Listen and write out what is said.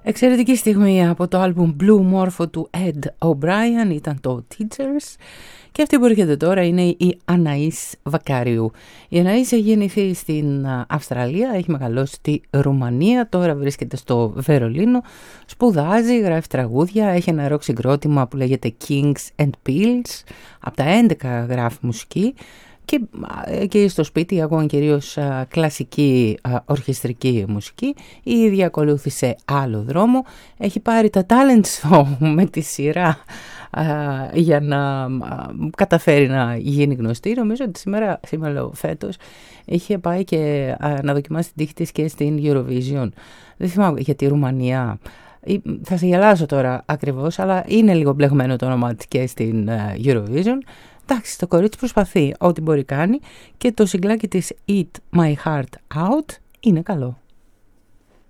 Εξαιρετική στιγμή από το άλμπουμ Blue Morpho του Ed O'Brien ήταν το Teachers, και αυτή που έρχεται τώρα είναι η Αναΐς Βακάριου. Η Αναΐς έχει γεννηθεί στην Αυστραλία, έχει μεγαλώσει στη Ρουμανία, τώρα βρίσκεται στο Βερολίνο, σπουδάζει, γράφει τραγούδια, έχει ένα ροκ συγκρότημα που λέγεται Kings and Peels, από τα 11 γράφει μουσική. Και στο σπίτι ακούγαν κυρίως κλασική ορχιστρική μουσική. Η ίδια ακολούθησε άλλο δρόμο. Έχει πάρει τα talent show με τη σειρά για να καταφέρει να γίνει γνωστή. Νομίζω ότι σήμερα φέτος είχε πάει και να δοκιμάσει την τύχη της και στην Eurovision. Δεν θυμάμαι για τη Ρουμανία. Θα σε γελάσω τώρα ακριβώς, αλλά είναι λίγο μπλεγμένο το όνομά της και στην Eurovision. Εντάξει, το κορίτσι προσπαθεί ό,τι μπορεί κάνει και το συγκλάκι της Eat My Heart Out είναι καλό.